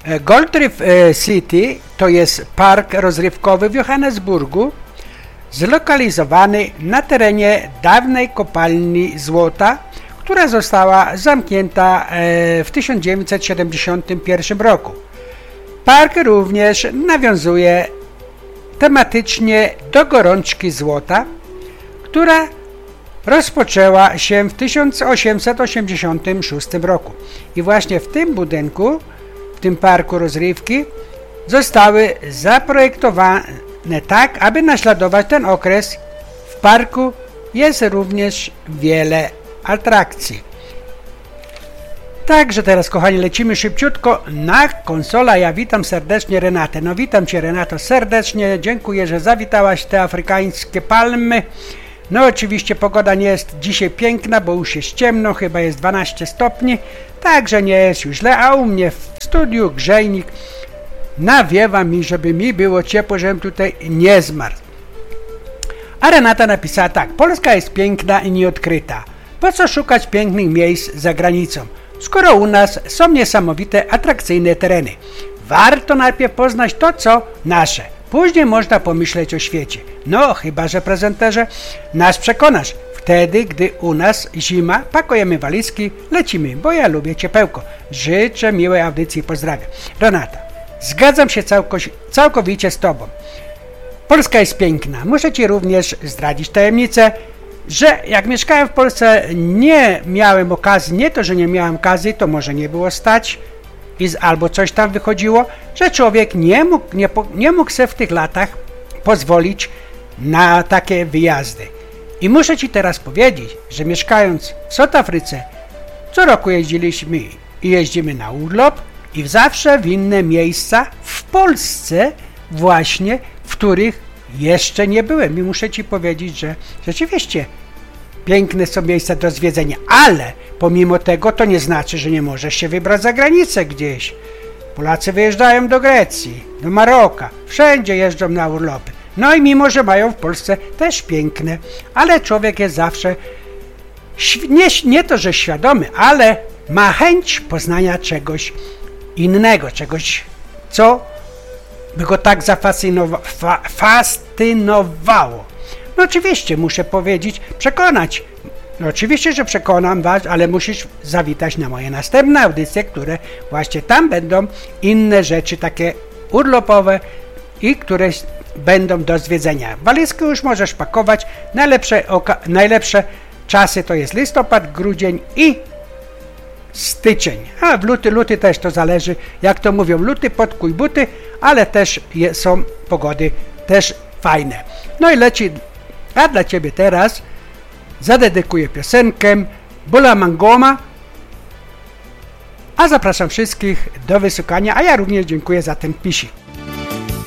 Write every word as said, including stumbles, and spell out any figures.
Gold Reef City to jest park rozrywkowy w Johannesburgu, zlokalizowany na terenie dawnej kopalni złota, która została zamknięta w tysiąc dziewięćset siedemdziesiątym pierwszym roku. Park również nawiązuje tematycznie do gorączki złota, która rozpoczęła się w tysiąc osiemset osiemdziesiątym szóstym roku. I właśnie w tym budynku, w tym parku rozrywki, zostały zaprojektowane tak, aby naśladować ten okres. W parku jest również wiele atrakcji. Także teraz, kochani, lecimy szybciutko na konsola. Ja witam serdecznie Renatę. No witam Cię, Renato, serdecznie. Dziękuję, że zawitałaś te afrykańskie palmy. No oczywiście pogoda nie jest dzisiaj piękna, bo już jest ciemno, chyba jest dwanaście stopni, także nie jest już źle, a u mnie w studiu grzejnik nawiewa mi, żeby mi było ciepło, żebym tutaj nie zmarł. A Renata napisała tak: Polska jest piękna i nieodkryta. Po co szukać pięknych miejsc za granicą, skoro u nas są niesamowite, atrakcyjne tereny? Warto najpierw poznać to, co nasze. Później można pomyśleć o świecie. No, chyba że, prezenterze, nas przekonasz. Wtedy, gdy u nas zima, pakujemy walizki, lecimy, bo ja lubię ciepełko. Życzę miłej audycji, pozdrawiam. Renata, zgadzam się całko, całkowicie z Tobą. Polska jest piękna. Muszę Ci również zdradzić tajemnicę, że jak mieszkałem w Polsce, nie miałem okazji, nie to, że nie miałem okazji, to może nie było stać, I z, albo coś tam wychodziło, że człowiek nie mógł, nie, nie mógł sobie w tych latach pozwolić na takie wyjazdy. I muszę Ci teraz powiedzieć, że mieszkając w South Afryce, co roku jeździliśmy i jeździmy na urlop i zawsze w inne miejsca w Polsce właśnie, w których jeszcze nie byłem. I muszę Ci powiedzieć, że rzeczywiście piękne są miejsca do zwiedzenia, ale pomimo tego to nie znaczy, że nie możesz się wybrać za granicę gdzieś. Polacy wyjeżdżają do Grecji, do Maroka, wszędzie jeżdżą na urlopy. No i mimo, że mają w Polsce też piękne, ale człowiek jest zawsze, nie, nie to, że świadomy, ale ma chęć poznania czegoś innego, czegoś, co by go tak zafascynowało. No oczywiście muszę powiedzieć, przekonać. No oczywiście, że przekonam Was, ale musisz zawitać na moje następne audycje, które właśnie tam będą inne rzeczy takie urlopowe i które będą do zwiedzenia. Walizki już możesz pakować. Najlepsze, oka- najlepsze czasy to jest listopad, grudzień i styczeń. A w luty, luty też to zależy, jak to mówią, luty podkuj buty, ale też je, są pogody też fajne. No i leci, a dla Ciebie teraz zadedykuję piosenkę Bula Mangoma, a zapraszam wszystkich do wysłuchania, a ja również dziękuję za ten pisik.